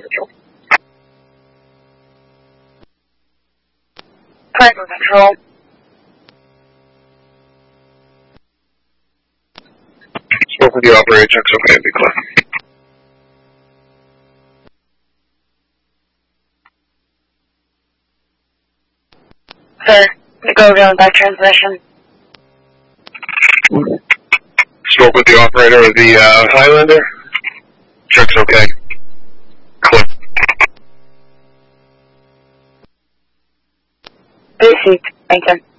Piper Control. Spoke with the operator, check's okay, be clear. Sir, the go going by transmission. Spoke with the operator of the Highlander, check's okay. Clear. Received. Thank you.